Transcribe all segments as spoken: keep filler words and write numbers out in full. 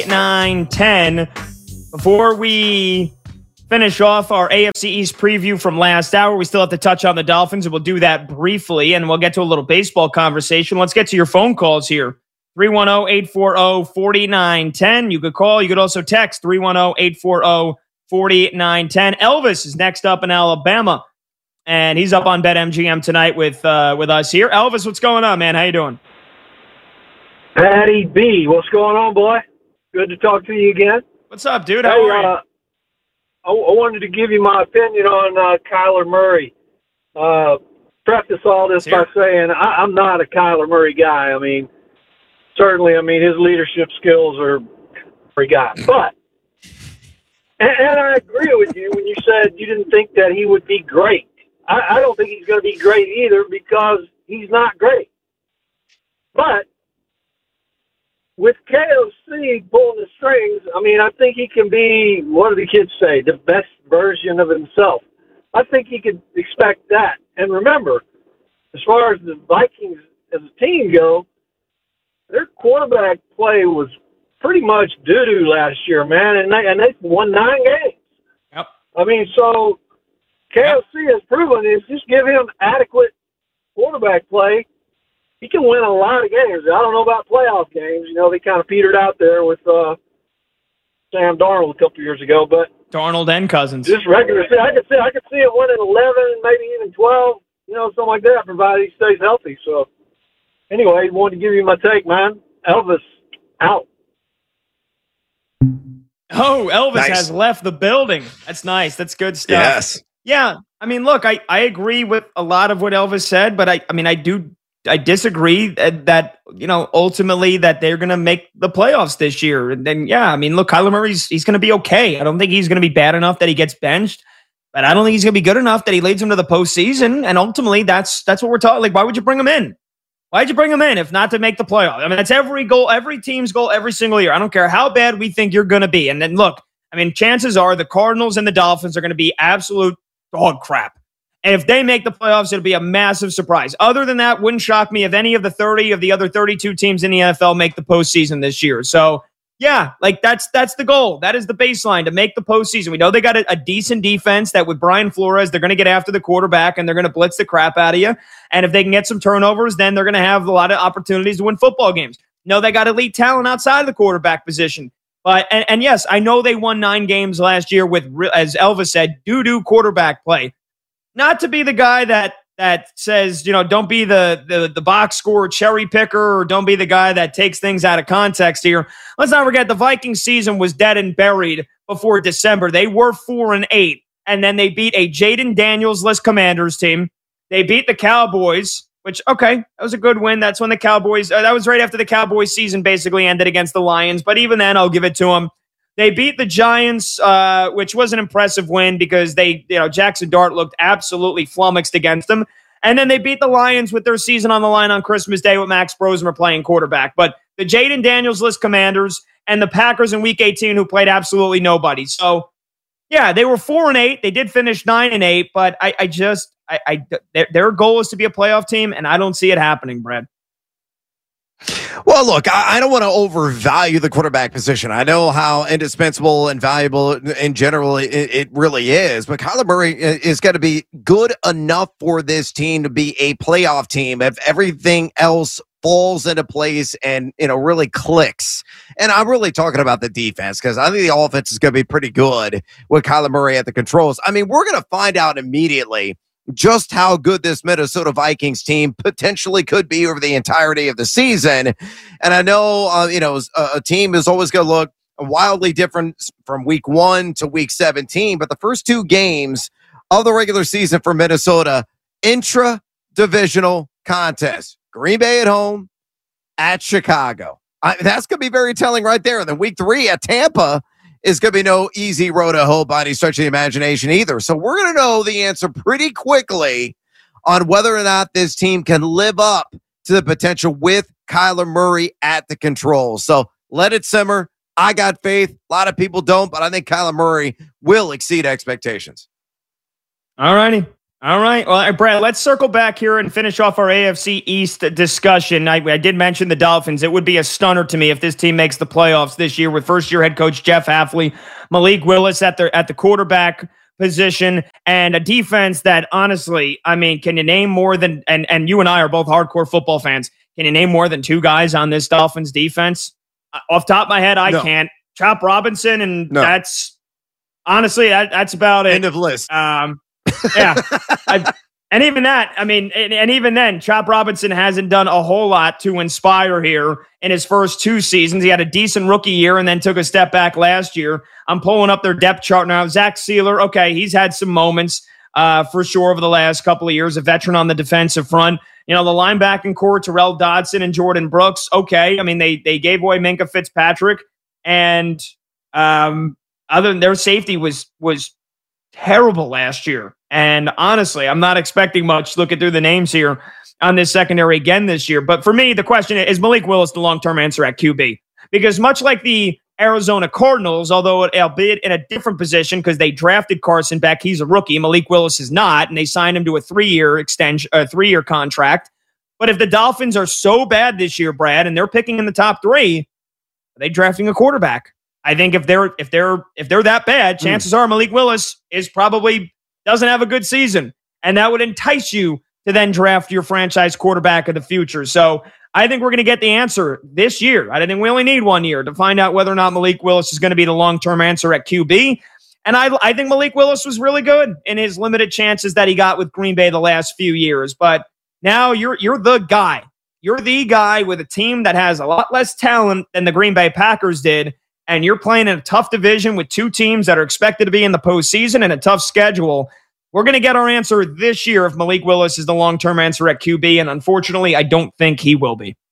nine ten. Before we finish off our A F C East preview from last hour, we still have to touch on the Dolphins, and we'll do that briefly, and we'll get to a little baseball conversation. Let's get to your phone calls here. three one zero, eight four zero, four nine one zero. You could call. You could also text three one zero, eight four zero, four nine one zero. Elvis is next up in Alabama, and he's up on BetMGM tonight with uh, with us here. Elvis, what's going on, man? How you doing? Patty B, what's going on, boy? Good to talk to you again. What's up, dude? How hey, are you? Uh, I, I wanted to give you my opinion on uh, Kyler Murray. Uh, preface all this by saying I, I'm not a Kyler Murray guy. I mean, certainly, I mean, his leadership skills are for a guy. But, and, and I agree with you when you said you didn't think that he would be great. I, I don't think he's going to be great either because he's not great. But with K O C pulling the strings, I mean, I think he can be, what do the kids say, the best version of himself. I think he could expect that. And remember, as far as the Vikings as a team go, their quarterback play was pretty much doo-doo last year, man, and they, and they won nine games. Yep. I mean, so K O C yep. has proven is just give him adequate quarterback play, he can win a lot of games. I don't know about playoff games. You know, they kind of petered out there with uh, Sam Darnold a couple years ago, but Darnold and Cousins. Just regular. I could see, I could see it winning eleven, maybe even twelve. You know, something like that, provided he stays healthy. So, anyway, wanted to give you my take, man. Elvis out. Oh, Elvis nice. has left the building. That's nice. That's good stuff. Yes. Yeah. I mean, look, I, I agree with a lot of what Elvis said, but I, I mean, I do. I disagree that, that, you know, ultimately that they're going to make the playoffs this year. And then, yeah, I mean, look, Kyler Murray's, he's going to be okay. I don't think he's going to be bad enough that he gets benched, but I don't think he's going to be good enough that he leads him to the postseason. And ultimately, that's, that's what we're talking. Like, why would you bring him in? Why'd you bring him in if not to make the playoffs? I mean, that's every goal, every team's goal every single year. I don't care how bad we think you're going to be. And then look, I mean, chances are the Cardinals and the Dolphins are going to be absolute dog crap. And if they make the playoffs, it'll be a massive surprise. Other than that, wouldn't shock me if any of the thirty of the other thirty-two teams in the N F L make the postseason this year. So, yeah, like that's that's the goal. That is the baseline, to make the postseason. We know they got a, a decent defense that with Brian Flores, they're going to get after the quarterback and they're going to blitz the crap out of you. And if they can get some turnovers, then they're going to have a lot of opportunities to win football games. No, they got elite talent outside of the quarterback position. But and, and yes, I know they won nine games last year with, as Elvis said, doo-doo quarterback play. Not to be the guy that that says, you know, don't be the, the the box score cherry picker, or don't be the guy that takes things out of context here. Let's not forget the Vikings season was dead and buried before December. They were four and eight, and then they beat a Jaden Daniels-less Commanders team. They beat the Cowboys, which, okay, that was a good win. That's when the Cowboys, uh, that was right after the Cowboys season basically ended against the Lions. But even then, I'll give it to them. They beat the Giants, uh, which was an impressive win because they, you know, Jackson Dart looked absolutely flummoxed against them. And then they beat the Lions with their season on the line on Christmas Day with Max Brosmer playing quarterback. But the Jaden Daniels-less Commanders and the Packers in Week eighteen, who played absolutely nobody. So, yeah, they were four and eight. They did finish nine and eight, but I, I just, I, I, their, their goal is to be a playoff team, and I don't see it happening, Brad. Well, look, I, I don't want to overvalue the quarterback position. I know how indispensable and valuable in general it, it really is, but Kyler Murray is going to be good enough for this team to be a playoff team if everything else falls into place and, you know, really clicks. And I'm really talking about the defense, because I think the offense is going to be pretty good with Kyler Murray at the controls. I mean, we're going to find out immediately just how good this Minnesota Vikings team potentially could be over the entirety of the season. And I know, uh, you know, a, a team is always going to look wildly different from week one to week seventeen, but the first two games of the regular season for Minnesota, intra-divisional contest. Green Bay at home, at Chicago. I, that's going to be very telling right there. And then week three at Tampa is going to be no easy road to hoe by any stretch of the imagination either. So we're going to know the answer pretty quickly on whether or not this team can live up to the potential with Kyler Murray at the controls. So let it simmer. I got faith. A lot of people don't, but I think Kyler Murray will exceed expectations. All righty. All right. Well, Brad, let's circle back here and finish off our A F C East discussion. I, I did mention the Dolphins. It would be a stunner to me if this team makes the playoffs this year with first-year head coach Jeff Hafley, Malik Willis at the, at the quarterback position, and a defense that, honestly, I mean, can you name more than, and, and you and I are both hardcore football fans, can you name more than two guys on this Dolphins defense? Uh, off top of my head, I no. can't. Chop Robinson, and no. that's, honestly, that, that's about it. End of list. Um, yeah. I, and even that, I mean, and, and even then, Chop Robinson hasn't done a whole lot to inspire here in his first two seasons. He had a decent rookie year and then took a step back last year. I'm pulling up their depth chart now. Zach Sealer, okay, he's had some moments uh, for sure over the last couple of years, a veteran on the defensive front. You know, the linebacking core, Terrell Dodson and Jordan Brooks, okay. I mean, they they gave away Minkah Fitzpatrick, and um, other than their safety was was terrible last year. And honestly, I'm not expecting much looking through the names here on this secondary again this year. But for me, the question is, Malik Willis the long-term answer at Q B? Because much like the Arizona Cardinals, although albeit in a different position because they drafted Carson Beck, he's a rookie. Malik Willis is not, and they signed him to a three-year extension, a three-year contract. But if the Dolphins are so bad this year, Brad, and they're picking in the top three, are they drafting a quarterback? I think if they're if they're if they're that bad, chances mm. are Malik Willis is probably doesn't have a good season, and that would entice you to then draft your franchise quarterback of the future. So I think we're going to get the answer this year. I think we only need one year to find out whether or not Malik Willis is going to be the long-term answer at Q B. And I, I think Malik Willis was really good in his limited chances that he got with Green Bay the last few years. But now you're you're the guy. You're the guy with a team that has a lot less talent than the Green Bay Packers did, and you're playing in a tough division with two teams that are expected to be in the postseason and a tough schedule. We're going to get our answer this year if Malik Willis is the long-term answer at Q B, and unfortunately, I don't think he will be.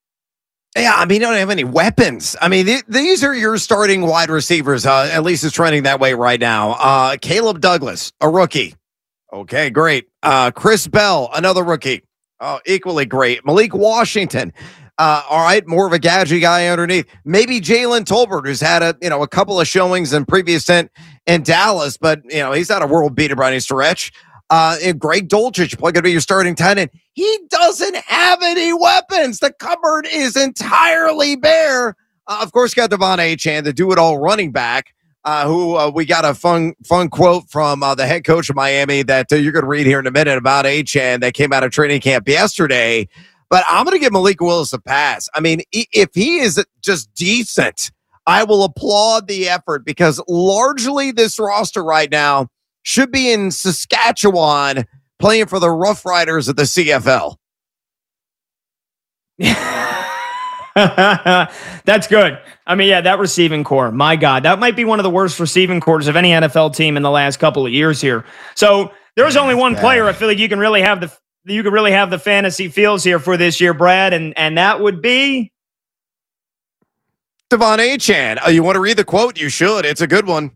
Yeah, I mean, you don't have any weapons. I mean, th- these are your starting wide receivers. Uh, at least it's trending that way right now. Uh, Caleb Douglas, a rookie. Okay, great. Uh, Chris Bell, another rookie. Oh, equally great. Malik Washington. Uh, all right, more of a gadget guy underneath. Maybe Jalen Tolbert, who's had a you know a couple of showings in previous stint in Dallas, but you know he's not a world beater by any stretch. Uh, and Greg Dulcich, probably going to be your starting tight end. He doesn't have any weapons. The cupboard is entirely bare. Uh, of course, got Devon Achane, the do-it-all running back, uh, who uh, we got a fun fun quote from uh, the head coach of Miami that uh, you're going to read here in a minute about Achane that came out of training camp yesterday. But I'm going to give Malik Willis a pass. I mean, if he is just decent, I will applaud the effort because largely this roster right now should be in Saskatchewan playing for the Rough Riders of the C F L. That's good. I mean, yeah, that receiving core, my God, that might be one of the worst receiving cores of any N F L team in the last couple of years here. So there's only one player I feel like you can really have the you could really have the fantasy feels here for this year, Brad, and and that would be Devon Achane. Oh, you want to read the quote? You should. It's a good one.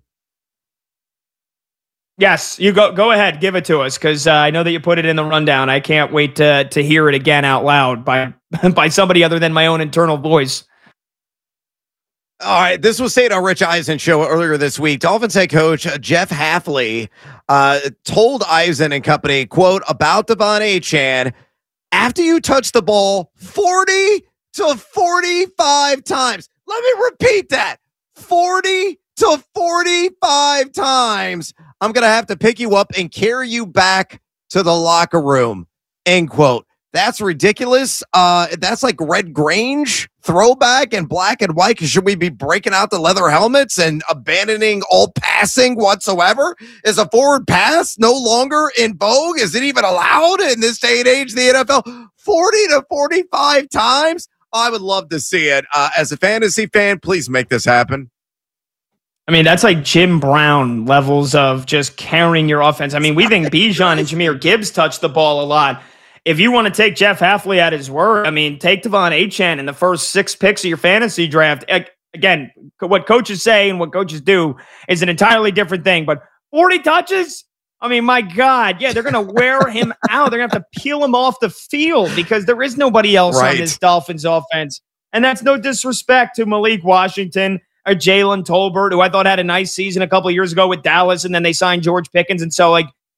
Yes, you go go ahead, give it to us, because uh, I know that you put it in the rundown. I can't wait to to hear it again out loud by by somebody other than my own internal voice. All right, this was said on Rich Eisen show earlier this week. Dolphins head coach Jeff Hafley uh, told Eisen and company, quote, about Devon Achane, after you touch the ball forty to forty-five times. Let me repeat that. forty to forty-five times. I'm going to have to pick you up and carry you back to the locker room, end quote. That's ridiculous. Uh, that's like Red Grange throwback in black and white. Should we be breaking out the leather helmets and abandoning all passing whatsoever? Is a forward pass no longer in vogue? Is it even allowed in this day and age, the N F L? forty to forty-five times? I would love to see it. Uh, as a fantasy fan, please make this happen. I mean, that's like Jim Brown levels of just carrying your offense. I mean, we think Bijan and Jahmyr Gibbs touch the ball a lot. If you want to take Jeff Hafley at his word, I mean, take Devon Achane in the first six picks of your fantasy draft. Again, what coaches say and what coaches do is an entirely different thing. But forty touches? I mean, my God. Yeah, they're going to wear him out. They're going to have to peel him off the field because there is nobody else right on this Dolphins offense. And that's no disrespect to Malik Washington or Jalen Tolbert, who I thought had a nice season a couple of years ago with Dallas, and then they signed George Pickens. And so, like,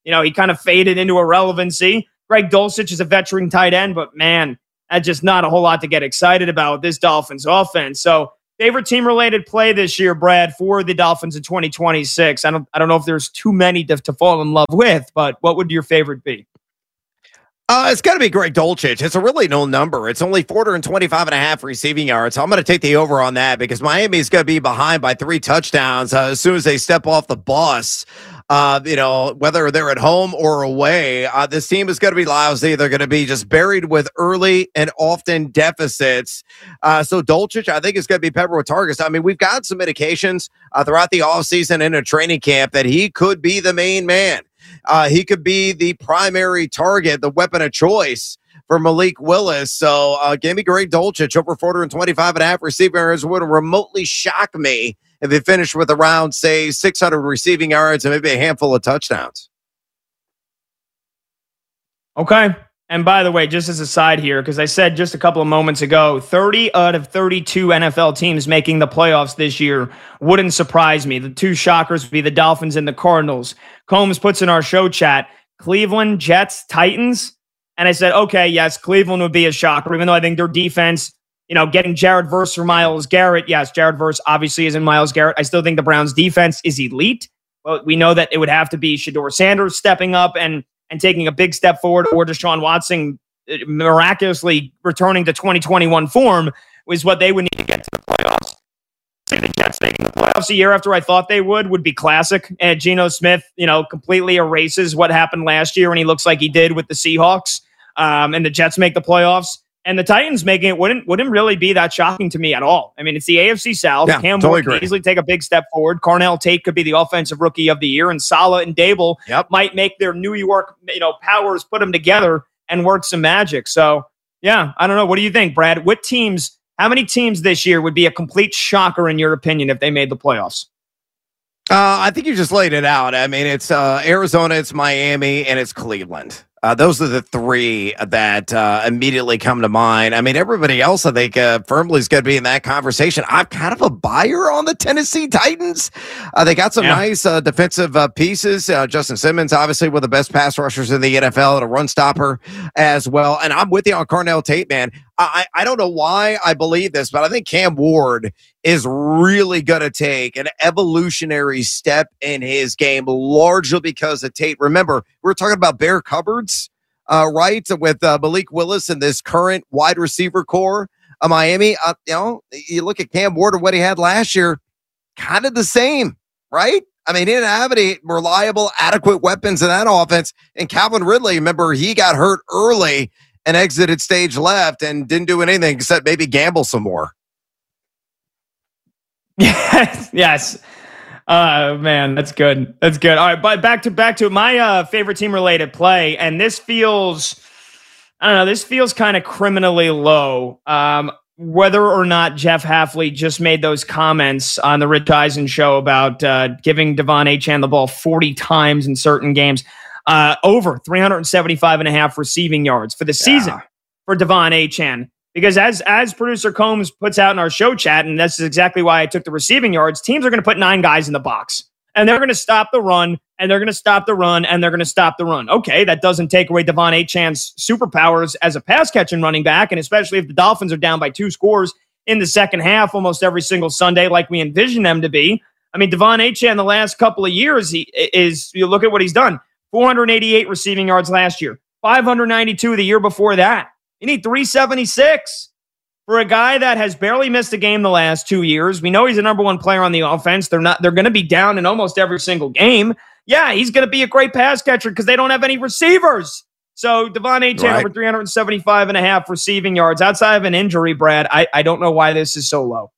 you know, he kind of faded into irrelevancy. Greg Dulcich is a veteran tight end, but man, that's just not a whole lot to get excited about with this Dolphins offense. So favorite team-related play this year, Brad, for the Dolphins in twenty twenty-six. I don't I don't know if there's too many to, to fall in love with, but what would your favorite be? Uh, it's got to be Greg Dulcich. It's a really no number. It's only four hundred twenty-five and a half receiving yards. So I'm going to take the over on that because Miami's going to be behind by three touchdowns uh, as soon as they step off the bus. Uh, you know, whether they're at home or away, uh, this team is going to be lousy. They're going to be just buried with early and often deficits. Uh, so Dulcich, I think, is going to be peppered with targets. I mean, we've got some indications uh, throughout the offseason in a training camp that he could be the main man. Uh, he could be the primary target, the weapon of choice for Malik Willis. So uh, give me Greg Dulcich over four hundred twenty-five and a half receiving yards would remotely shock me if he finished with around, say, six hundred receiving yards and maybe a handful of touchdowns. Okay. And by the way, just as a side here, because I said just a couple of moments ago, thirty out of thirty-two N F L teams making the playoffs this year wouldn't surprise me. The two shockers would be the Dolphins and the Cardinals. Combs puts in our show chat, Cleveland, Jets, Titans. And I said, okay, yes, Cleveland would be a shocker, even though I think their defense, you know, getting Jared Verse for Myles Garrett. Yes, Jared Verse obviously isn't Myles Garrett. I still think the Browns defense is elite. But we know that it would have to be Shedeur Sanders stepping up and and taking a big step forward, or Deshaun Watson miraculously returning to twenty twenty-one form is what they would need to get to the playoffs. See the Jets making the playoffs a year after I thought they would would be classic. And Geno Smith, you know, completely erases what happened last year when he looks like he did with the Seahawks. Um, and the Jets make the playoffs. And the Titans making it wouldn't wouldn't really be that shocking to me at all. I mean, it's the A F C South. Yeah, Cam totally Ward can agree. easily take a big step forward. Carnell Tate could be the offensive rookie of the year, and Saleh and Dable Yep. might make their New York, you know, powers put them together and work some magic. So, yeah, I don't know. What do you think, Brad? What teams? How many teams this year would be a complete shocker in your opinion if they made the playoffs? Uh, I think you just laid it out. I mean, it's uh, Arizona, it's Miami, and it's Cleveland. Uh, those are the three that uh, immediately come to mind. I mean, everybody else, I think, uh, firmly is going to be in that conversation. I'm kind of a buyer on the Tennessee Titans. Uh, they got some Yeah. nice uh, defensive uh, pieces. Uh, Justin Simmons, obviously, one of the best pass rushers in the N F L and a run stopper as well. And I'm with you on Carnell Tate, man. I, I don't know why I believe this, but I think Cam Ward is really going to take an evolutionary step in his game, largely because of Tate. Remember, we were talking about bare cupboards, uh, right, with uh, Malik Willis and this current wide receiver core of Miami. Uh, you know, you look at Cam Ward and what he had last year, kind of the same, right? I mean, he didn't have any reliable, adequate weapons in that offense. And Calvin Ridley, remember, he got hurt early and exited stage left and didn't do anything except maybe gamble some more. Yes, yes. Uh man, that's good. That's good. All right, but back to back to my uh, favorite team related play, and this feels, I don't know, this feels kind of criminally low. Um, whether or not Jeff Hafley just made those comments on the Rich Eisen show about uh, giving Devon Achane the ball forty times in certain games, uh, over three hundred seventy-five and a half receiving yards for the season Yeah. for Devon Achane. Because as as producer Combs puts out in our show chat, and this is exactly why I took the receiving yards, teams are going to put nine guys in the box. And they're going to stop the run, and they're going to stop the run, and they're going to stop the run. Okay, that doesn't take away Devon Achane's superpowers as a pass-catching running back, and especially if the Dolphins are down by two scores in the second half almost every single Sunday like we envision them to be. I mean, Devon Achane the last couple of years he is, you look at what he's done, four hundred eighty-eight receiving yards last year, five hundred ninety-two the year before that. You need three seventy-six for a guy that has barely missed a game the last two years. We know he's the number one player on the offense. They're not. They're going to be down in almost every single game. Yeah, he's going to be a great pass catcher because they don't have any receivers. So Devon Achane Right. over three hundred seventy-five and a half receiving yards outside of an injury, Brad. I, I don't know why this is so low.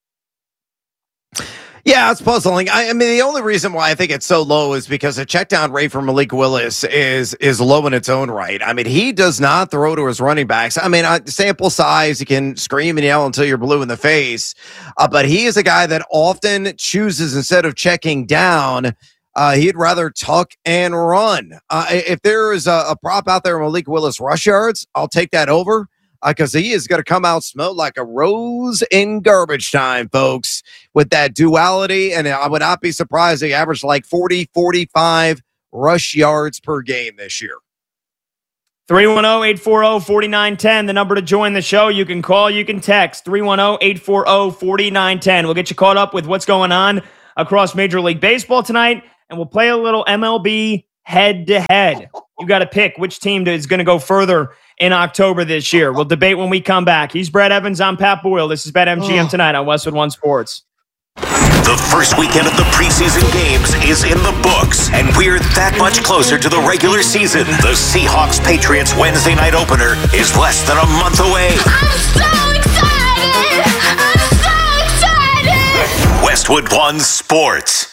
Yeah, it's puzzling. I, I mean, the only reason why I think it's so low is because the check down rate for Malik Willis is is low in its own right. I mean, he does not throw to his running backs. I mean, uh, sample size, you can scream and yell until you're blue in the face, uh, but he is a guy that often chooses, instead of checking down, uh, he'd rather tuck and run. Uh, if there is a, a prop out there, Malik Willis rush yards, I'll take that over. Because uh, he is going to come out smell like a rose in garbage time, folks, with that duality. And I would not be surprised if he averaged like forty, forty-five rush yards per game this year. three one zero, eight four zero, four nine one zero, the number to join the show. You can call, you can text, three one zero, eight four zero, four nine one zero. We'll get you caught up with what's going on across Major League Baseball tonight, and we'll play a little M L B head-to-head. You got to pick which team is going to go further in October this year. We'll debate when we come back. He's Brett Evans. I'm Pat Boyle. This is BetMGM oh. tonight on Westwood One Sports. The first weekend of the preseason games is in the books, and we're that much closer to the regular season. The Seahawks-Patriots Wednesday night opener is less than a month away. I'm so excited! I'm so excited! Westwood One Sports.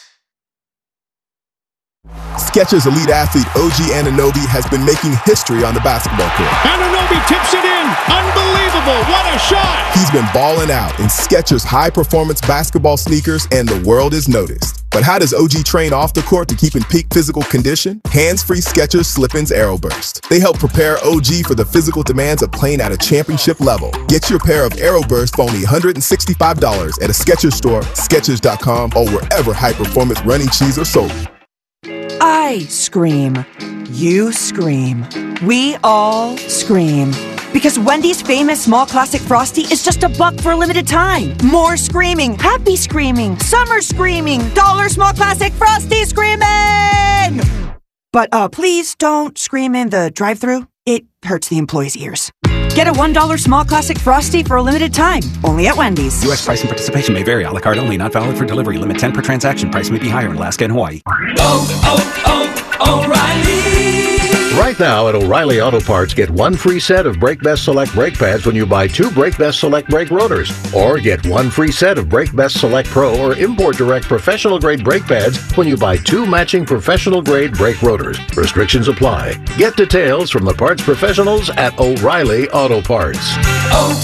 Skechers elite athlete O G Anunoby has been making history on the basketball court. Anunoby tips it in. Unbelievable. What a shot. He's been balling out in Skechers high-performance basketball sneakers, and the world is noticed. But how does O G train off the court to keep in peak physical condition? Hands-free Skechers Slip-ins Aeroburst. They help prepare O G for the physical demands of playing at a championship level. Get your pair of Aeroburst for only one hundred sixty-five dollars at a Skechers store, Skechers dot com, or wherever high-performance running shoes are sold. I scream. You scream. We all scream. Because Wendy's famous small classic Frosty is just a buck for a limited time. More screaming, happy screaming, summer screaming, dollar small classic Frosty screaming! But uh, please don't scream in the drive-thru. It hurts the employees' ears. Get a one dollar small classic Frosty for a limited time. Only at Wendy's. U S price and participation may vary. A la carte only. Not valid for delivery. Limit ten per transaction. Price may be higher in Alaska and Hawaii. Oh, oh, oh, O'Reilly! Right now at O'Reilly Auto Parts, get one free set of Brake Best Select brake pads when you buy two Brake Best Select brake rotors. Or get one free set of Brake Best Select Pro or Import Direct professional grade brake pads when you buy two matching professional grade brake rotors. Restrictions apply. Get details from the parts professionals at O'Reilly Auto Parts. Oh,